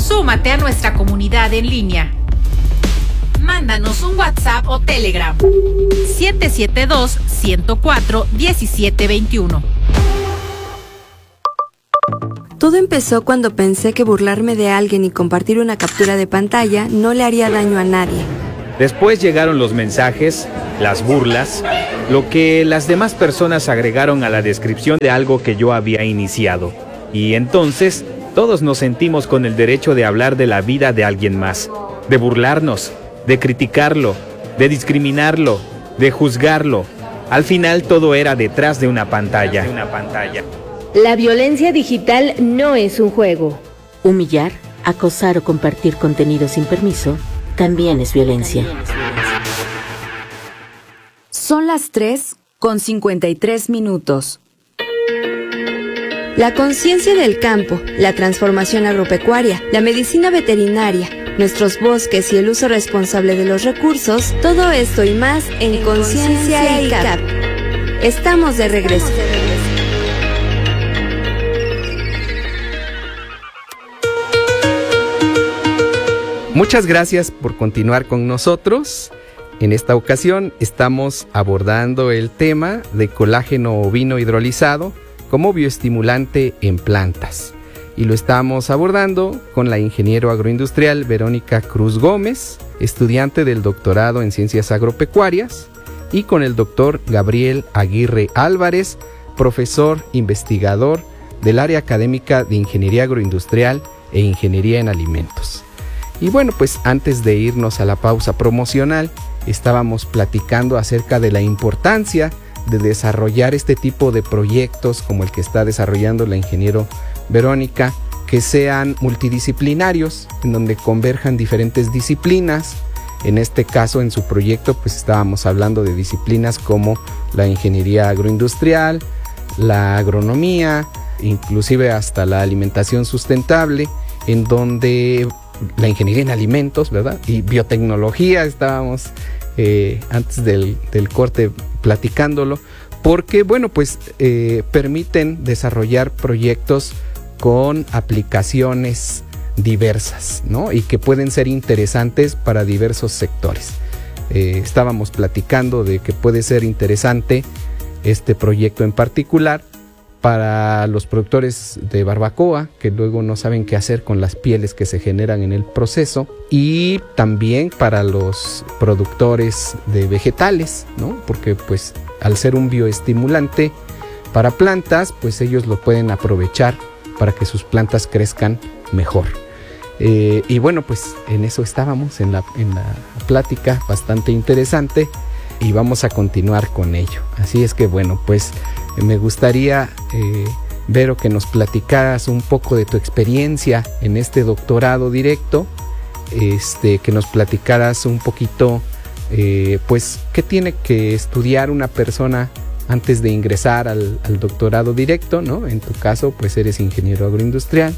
Súmate a nuestra comunidad en línea. Mándanos un WhatsApp o Telegram. 772-104-1721. Todo empezó cuando pensé que burlarme de alguien y compartir una captura de pantalla no le haría daño a nadie. Después llegaron los mensajes, las burlas, lo que las demás personas agregaron a la descripción de algo que yo había iniciado. Y entonces, todos nos sentimos con el derecho de hablar de la vida de alguien más, de burlarnos, de criticarlo, de discriminarlo, de juzgarlo. Al final todo era detrás de una pantalla. La violencia digital no es un juego. Humillar, acosar o compartir contenido sin permiso también es violencia. Son las 3:53. La conciencia del campo, la transformación agropecuaria, la medicina veterinaria, nuestros bosques y el uso responsable de los recursos, todo esto y más en Conciencia ICAP. Estamos de regreso. Muchas gracias por continuar con nosotros. En esta ocasión estamos abordando el tema de colágeno ovino hidrolizado como bioestimulante en plantas. Y lo estamos abordando con la ingeniero agroindustrial Verónica Cruz Gómez, estudiante del doctorado en Ciencias Agropecuarias, y con el doctor Gabriel Aguirre Álvarez, profesor investigador del área académica de Ingeniería Agroindustrial e Ingeniería en Alimentos. Y bueno, pues antes de irnos a la pausa promocional, estábamos platicando acerca de la importancia de desarrollar este tipo de proyectos como el que está desarrollando la ingeniero Verónica, que sean multidisciplinarios, en donde converjan diferentes disciplinas. En este caso, en su proyecto, pues estábamos hablando de disciplinas como la ingeniería agroindustrial, la agronomía, inclusive hasta la alimentación sustentable, en donde la ingeniería en alimentos, ¿verdad? Y biotecnología, estábamos antes del corte platicándolo, porque, bueno, pues permiten desarrollar proyectos con aplicaciones diversas, ¿no? Y que pueden ser interesantes para diversos sectores. Estábamos platicando de que puede ser interesante este proyecto en particular para los productores de barbacoa, que luego no saben qué hacer con las pieles que se generan en el proceso, y también para los productores de vegetales, ¿no? Porque pues al ser un bioestimulante para plantas, pues ellos lo pueden aprovechar para que sus plantas crezcan mejor. Y bueno, pues en eso estábamos, en la plática bastante interesante, y vamos a continuar con ello. Así es que bueno, pues me gustaría, Vero, que nos platicaras un poco de tu experiencia en este doctorado directo, que nos platicaras un poquito, pues, qué tiene que estudiar una persona antes de ingresar al doctorado directo, ¿no? En tu caso, pues eres ingeniero agroindustrial.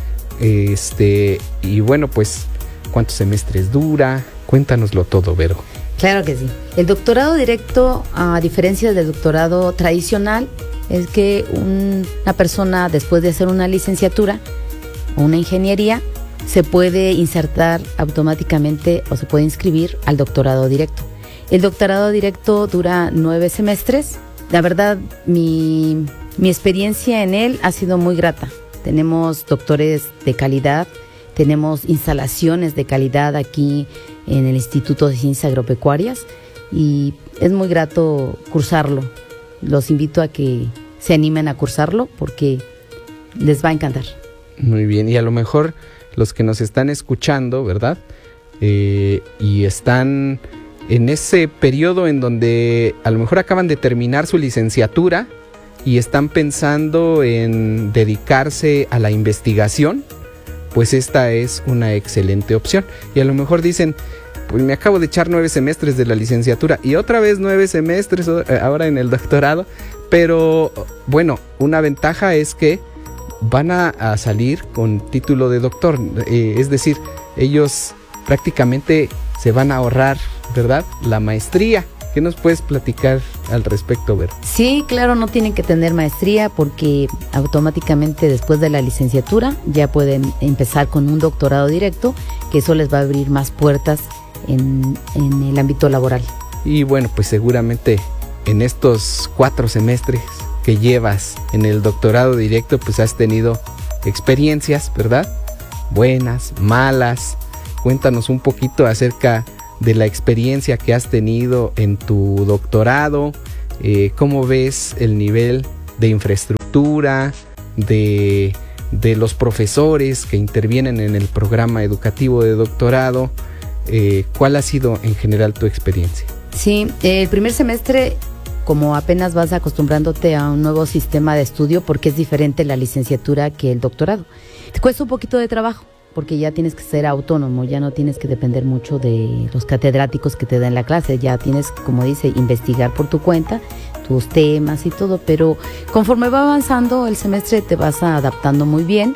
Y bueno, pues, ¿cuántos semestres dura? Cuéntanoslo todo, Vero. Claro que sí. El doctorado directo, a diferencia del doctorado tradicional, es que una persona, después de hacer una licenciatura o una ingeniería, se puede insertar automáticamente o se puede inscribir al doctorado directo. El doctorado directo dura 9 semestres. La verdad, mi experiencia en él ha sido muy grata. Tenemos doctores de calidad, tenemos instalaciones de calidad aquí en el Instituto de Ciencias Agropecuarias, y es muy grato cursarlo. Los invito a que se animen a cursarlo porque les va a encantar. Muy bien, y a lo mejor los que nos están escuchando, ¿verdad? Y están en ese periodo en donde a lo mejor acaban de terminar su licenciatura y están pensando en dedicarse a la investigación, pues esta es una excelente opción. Y a lo mejor dicen, pues me acabo de echar 9 semestres de la licenciatura y otra vez 9 semestres ahora en el doctorado, pero bueno, una ventaja es que van a salir con título de doctor, es decir, ellos prácticamente se van a ahorrar, ¿verdad?, la maestría, ¿Qué nos puedes platicar al respecto, Ver? Sí, claro, no tienen que tener maestría porque automáticamente después de la licenciatura ya pueden empezar con un doctorado directo, que eso les va a abrir más puertas en el ámbito laboral. Y bueno, pues seguramente en estos 4 semestres que llevas en el doctorado directo, pues has tenido experiencias, ¿verdad? Buenas, malas. Cuéntanos un poquito acerca de la experiencia que has tenido en tu doctorado. ¿Cómo ves el nivel de infraestructura, de los profesores que intervienen en el programa educativo de doctorado? ¿Cuál ha sido en general tu experiencia? Sí, el primer semestre, como apenas vas acostumbrándote a un nuevo sistema de estudio, porque es diferente la licenciatura que el doctorado. Te cuesta un poquito de trabajo, porque ya tienes que ser autónomo, ya no tienes que depender mucho de los catedráticos que te dan la clase, ya tienes, como dice, investigar por tu cuenta, tus temas y todo, pero conforme va avanzando el semestre te vas adaptando muy bien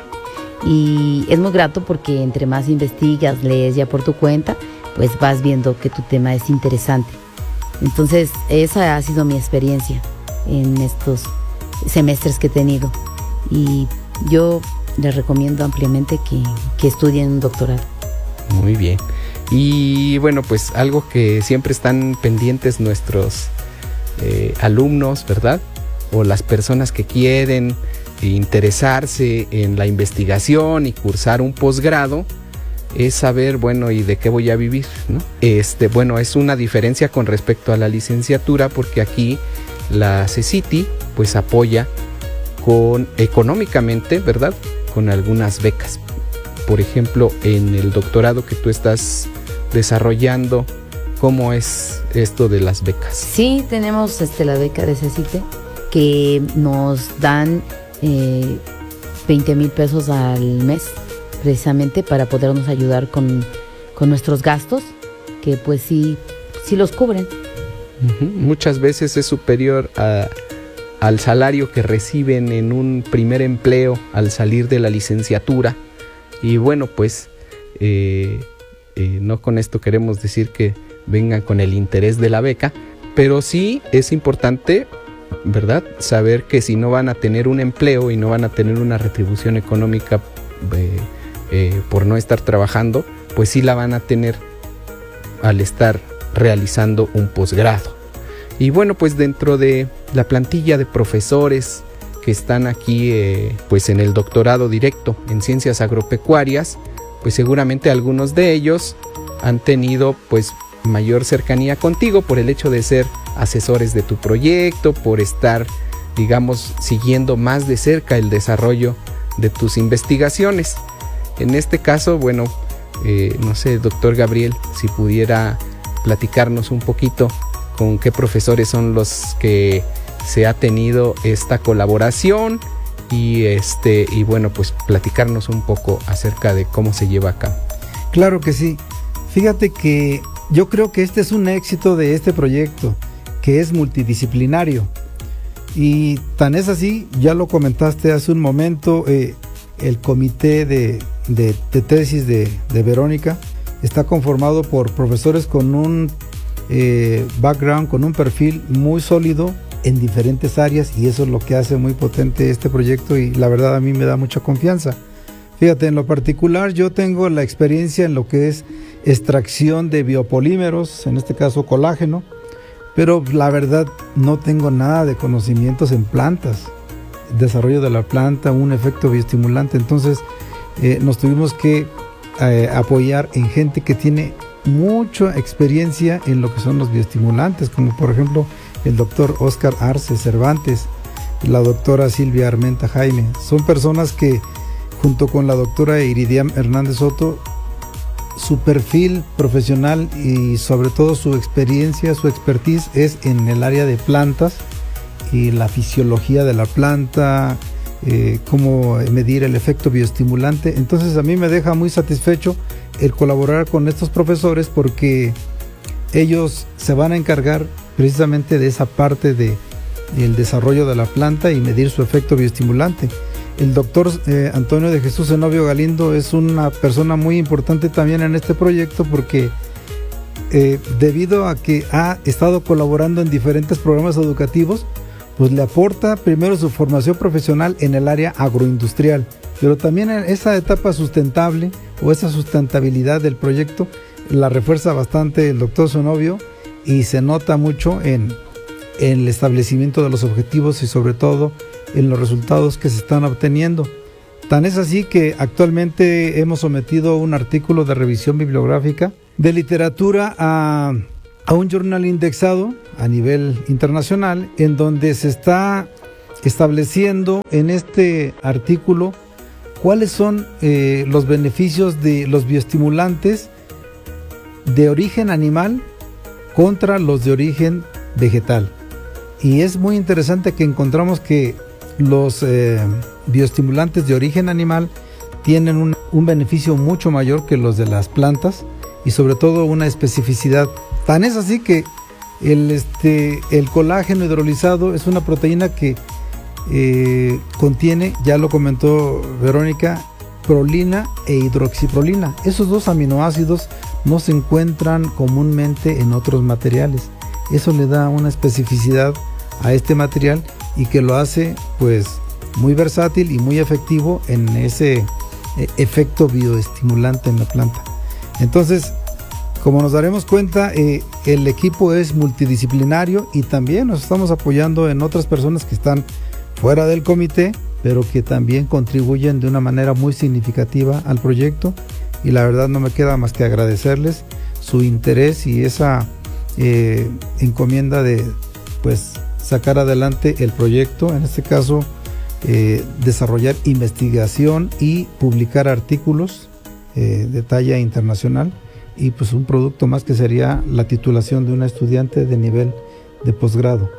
y es muy grato porque entre más investigas, lees ya por tu cuenta, pues vas viendo que tu tema es interesante. Entonces, esa ha sido mi experiencia en estos semestres que he tenido y yo les recomiendo ampliamente que estudien un doctorado. Muy bien. Y bueno, pues algo que siempre están pendientes nuestros alumnos, ¿verdad? O las personas que quieren interesarse en la investigación y cursar un posgrado, es saber, bueno, ¿y de qué voy a vivir, no? Bueno, es una diferencia con respecto a la licenciatura, porque aquí la CECITI pues apoya económicamente, ¿verdad?, con algunas becas. Por ejemplo, en el doctorado que tú estás desarrollando, ¿cómo es esto de las becas? Sí, tenemos la beca de CECITI que nos dan 20,000 pesos al mes, precisamente para podernos ayudar con nuestros gastos, que pues sí los cubren. Muchas veces es superior al salario que reciben en un primer empleo al salir de la licenciatura. Y bueno, pues no con esto queremos decir que vengan con el interés de la beca, pero sí es importante, ¿verdad?, saber que si no van a tener un empleo y no van a tener una retribución económica por no estar trabajando, pues sí la van a tener al estar realizando un posgrado. Y bueno, pues dentro de la plantilla de profesores que están aquí pues en el doctorado directo en ciencias agropecuarias, pues seguramente algunos de ellos han tenido pues mayor cercanía contigo por el hecho de ser asesores de tu proyecto, por estar, digamos, siguiendo más de cerca el desarrollo de tus investigaciones. En este caso, bueno, no sé, doctor Gabriel, si pudiera platicarnos un poquito con qué profesores son los que se ha tenido esta colaboración y bueno, pues platicarnos un poco acerca de cómo se lleva a cabo. Claro que sí. Fíjate que yo creo que este es un éxito de este proyecto, que es multidisciplinario. Y tan es así, ya lo comentaste hace un momento, el comité de tesis de Verónica está conformado por profesores con un background, con un perfil muy sólido en diferentes áreas, y eso es lo que hace muy potente este proyecto y la verdad a mí me da mucha confianza. Fíjate, en lo particular yo tengo la experiencia en lo que es extracción de biopolímeros, en este caso colágeno, pero la verdad no tengo nada de conocimientos en plantas, desarrollo de la planta, un efecto bioestimulante. Entonces nos tuvimos que apoyar en gente que tiene mucha experiencia en lo que son los bioestimulantes, como por ejemplo el doctor Oscar Arce Cervantes, la doctora Silvia Armenta Jaime. Son personas que junto con la doctora Iridiam Hernández Soto, su perfil profesional y sobre todo su experiencia, su expertise es en el área de plantas y la fisiología de la planta, cómo medir el efecto bioestimulante. Entonces a mí me deja muy satisfecho el colaborar con estos profesores porque ellos se van a encargar precisamente de esa parte del desarrollo de la planta y medir su efecto bioestimulante. El doctor Antonio de Jesús Zenobio Galindo es una persona muy importante también en este proyecto porque debido a que ha estado colaborando en diferentes programas educativos, pues le aporta primero su formación profesional en el área agroindustrial, pero también en esa etapa sustentable o esa sustentabilidad del proyecto la refuerza bastante el doctor Zenobio, y se nota mucho en el establecimiento de los objetivos y sobre todo en los resultados que se están obteniendo. Tan es así que actualmente hemos sometido un artículo de revisión bibliográfica de literatura a un journal indexado a nivel internacional, en donde se está estableciendo en este artículo cuáles son los beneficios de los bioestimulantes de origen animal contra los de origen vegetal. Y es muy interesante que encontramos que los bioestimulantes de origen animal tienen un beneficio mucho mayor que los de las plantas, y sobre todo una especificidad. Tan es así que el colágeno hidrolizado es una proteína que contiene, ya lo comentó Verónica, prolina e hidroxiprolina. Esos dos aminoácidos no se encuentran comúnmente en otros materiales. Eso le da una especificidad a este material y que lo hace pues muy versátil y muy efectivo en ese efecto bioestimulante en la planta. Entonces, como nos daremos cuenta, el equipo es multidisciplinario y también nos estamos apoyando en otras personas que están fuera del comité, pero que también contribuyen de una manera muy significativa al proyecto, y la verdad no me queda más que agradecerles su interés y esa encomienda de pues sacar adelante el proyecto, en este caso desarrollar investigación y publicar artículos de talla internacional, y pues un producto más que sería la titulación de una estudiante de nivel de posgrado.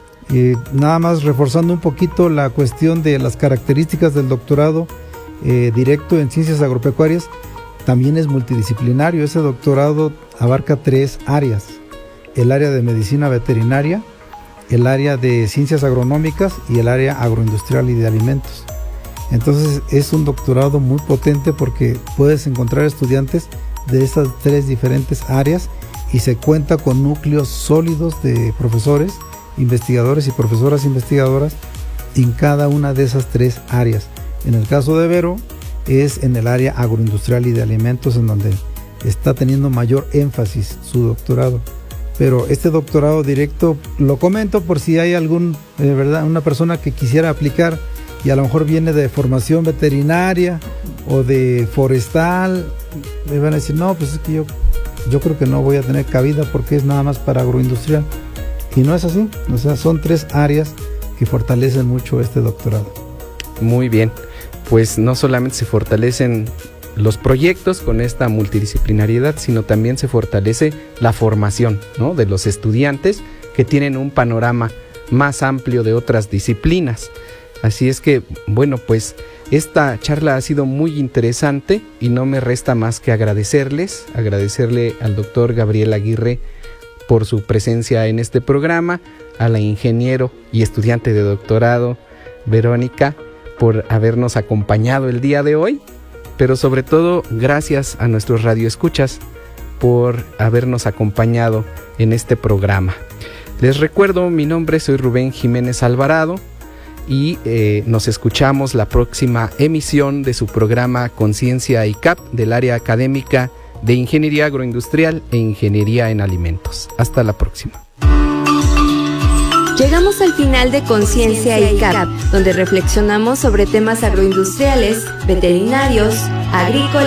Nada más reforzando un poquito la cuestión de las características del doctorado directo en ciencias agropecuarias, también es multidisciplinario. Ese doctorado abarca 3 áreas: el área de medicina veterinaria, el área de ciencias agronómicas y el área agroindustrial y de alimentos. Entonces es un doctorado muy potente porque puedes encontrar estudiantes de esas 3 diferentes áreas, y se cuenta con núcleos sólidos de profesores, investigadores y profesoras investigadoras en cada una de esas 3 áreas. En el caso de Vero es en el área agroindustrial y de alimentos, en donde está teniendo mayor énfasis su doctorado. Pero este doctorado directo lo comento por si hay una persona que quisiera aplicar y a lo mejor viene de formación veterinaria o de forestal. Me van a decir, no, pues es que yo creo que no voy a tener cabida porque es nada más para agroindustrial. Y no es así, o sea, son 3 áreas que fortalecen mucho este doctorado. Muy bien, pues no solamente se fortalecen los proyectos con esta multidisciplinariedad, sino también se fortalece la formación, ¿no?, de los estudiantes, que tienen un panorama más amplio de otras disciplinas. Así es que, bueno, pues esta charla ha sido muy interesante y no me resta más que agradecerle al doctor Gabriel Aguirre por su presencia en este programa, a la ingeniero y estudiante de doctorado Verónica por habernos acompañado el día de hoy, pero sobre todo gracias a nuestros radioescuchas por habernos acompañado en este programa. Les recuerdo, mi nombre soy Rubén Jiménez Alvarado y nos escuchamos la próxima emisión de su programa Conciencia ICAP del área académica de Ingeniería Agroindustrial e Ingeniería en Alimentos. Hasta la próxima. Llegamos al final de Conciencia ICAP, donde reflexionamos sobre temas agroindustriales, veterinarios, agrícolas